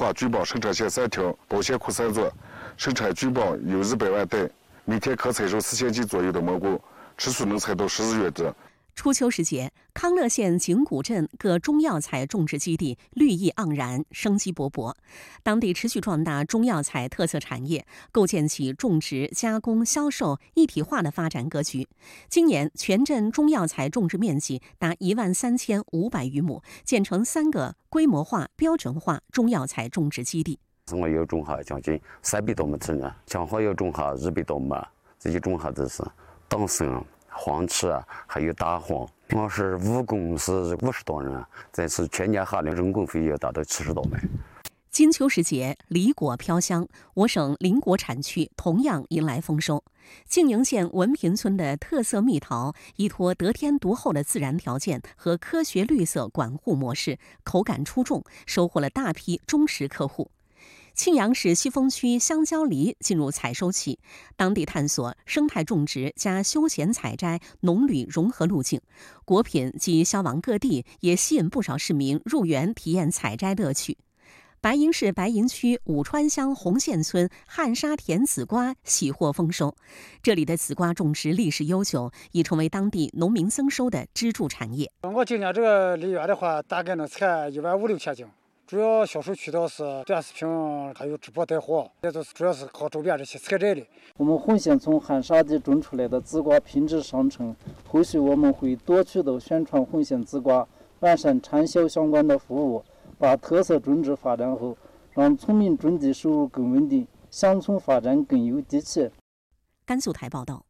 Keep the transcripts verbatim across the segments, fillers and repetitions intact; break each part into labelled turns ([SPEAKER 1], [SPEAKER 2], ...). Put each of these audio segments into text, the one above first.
[SPEAKER 1] 化聚宝生产线三条，保鲜库三座，生产聚宝有一百万袋，每天可采收四千斤左右的蘑菇，吃素能采到十日月子。
[SPEAKER 2] 初秋时节，康乐县景谷镇各中药材种植基地绿意盎然，生机勃勃。当地持续壮大中药材特色产业，构建起种植、加工、销售一体化的发展格局。今年，全镇中药材种植面积达一万三千五百余亩，建成三个规模化、标准化中药材种植基地。
[SPEAKER 3] 我有种下将近三百多亩地呢，正好要种下二百多亩，这些种下的是党参、黄芪啊，还有大黄。我是务工是五十多人，这次全年下来人工费要达到七十多万。
[SPEAKER 2] 金秋时节，梨果飘香，我省邻国产区同样迎来丰收。静宁县文平村的特色蜜桃，依托得天独厚的自然条件和科学绿色管护模式，口感出众，收获了大批忠实客户。庆阳市西峰区香蕉梨进入采收期，当地探索生态种植加休闲采摘、农旅融合路径，果品及销往各地，也吸引不少市民入园体验采摘乐趣。白银市白银区武川乡红线村旱沙田紫瓜喜获丰收，这里的紫瓜种植历史悠久，已成为当地农民增收的支柱产业。
[SPEAKER 4] 我今年这个梨园的话，大概能采一万五六千斤。主要销售渠道是短视频，还有直播带货，这都是主要是靠周边这些采摘的。
[SPEAKER 5] 我们红线从旱沙地种出来的紫瓜品质上乘，后续我们会多渠道宣传红线紫瓜，完善产销相关的服务，把特色种植发展后，让村民种地收入更稳定，乡村发展更有底气。
[SPEAKER 2] 甘肃台报道。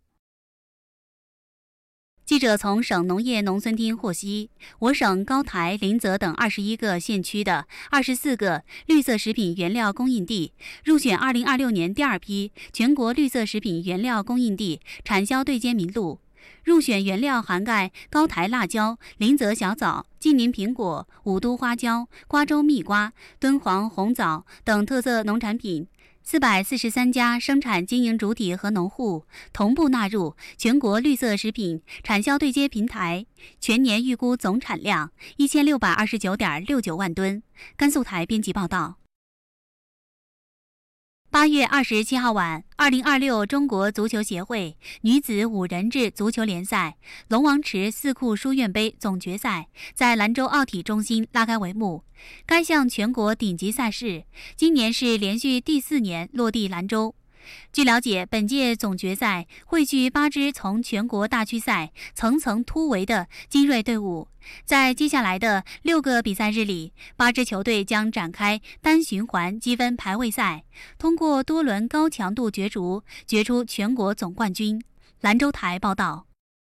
[SPEAKER 6] 记者从省农业农村厅获悉，我省高台、临泽等二十一个县区的二十四个绿色食品原料供应地入选二零二六年第二批全国绿色食品原料供应地产销对接名录。入选原料涵盖高台辣椒、临泽小枣、晋宁苹果、武都花椒、瓜州蜜瓜、敦煌红枣等特色农产品。四百四十三家生产经营主体和农户同步纳入全国绿色食品产销对接平台，全年预估总产量一千六百二十九点六九万吨。甘肃台编辑报道。八月二十七号晚，二零二六中国足球协会女子五人制足球联赛龙王池四库书院杯总决赛在兰州奥体中心拉开帷幕。该项全国顶级赛事今年是连续第四年落地兰州。据了解，本届总决赛汇聚八支从全国大区赛层层突围的精锐队伍，在接下来的六个比赛日里，八支球队将展开单循环积分排位赛，通过多轮高强度角逐决出全国总冠军。兰州台报道。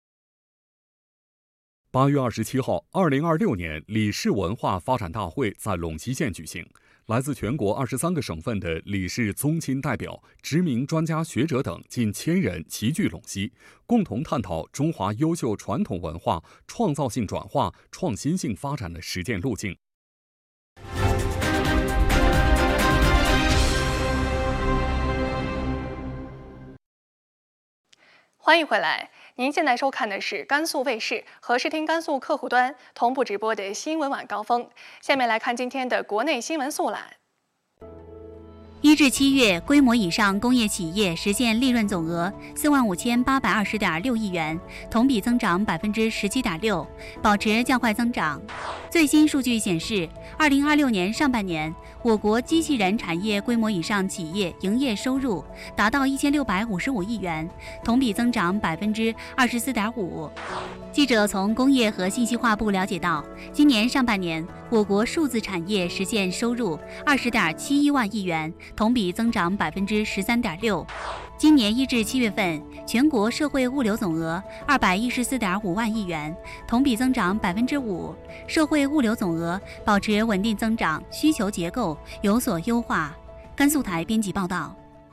[SPEAKER 7] 八月二十七号，二零二六年理事文化发展大会在陇西县举行。来自全国二十三个省份的理事宗亲代表、知名专家学者等近千人齐聚陇西，共同探讨中华优秀传统文化创造性转化、创新性发展的实践路径。
[SPEAKER 8] 欢迎回来，您现在收看的是甘肃卫视和视听甘肃客户端同步直播的新闻晚高峰。下面来看今天的国内新闻速览。
[SPEAKER 6] 一至七月，规模以上工业企业实现利润总额四万五千八百二十点六亿元，同比增长百分之十七点六，保持较快增长。最新数据显示，二零二六年上半年，我国机器人产业规模以上企业营业收入达到一千六百五十五亿元，同比增长百分之二十四点五。记者从工业和信息化部了解到，今年上半年，我国数字产业实现收入二十点七一万亿元，同比增长百分之十三点六。今年一至七月份，全国社会物流总额二百一十四点五万亿元，同比增长百分之五。社会物流总额保持稳定增长，需求结构有所优化。甘肃台编辑报道。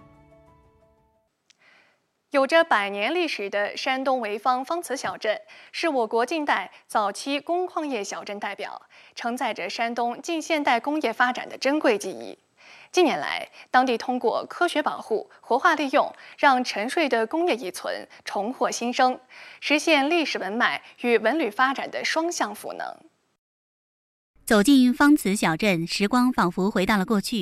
[SPEAKER 8] 有着百年历史的山东潍坊方祠小镇，是我国近代早期工矿业小镇代表，承载着山东近现代工业发展的珍贵记忆。近年来，当地通过科学保护、活化利用，让沉睡的工业遗存重获新生，实现历史文脉与文旅发展的双向赋能。
[SPEAKER 6] 走进方祠小镇，时光仿佛回到了过去。